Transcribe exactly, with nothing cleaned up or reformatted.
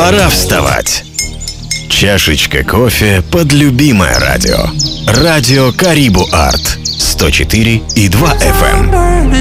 Пора вставать. Чашечка кофе под любимое радио. Радио Карибу Арт. сто четыре и два эф эм.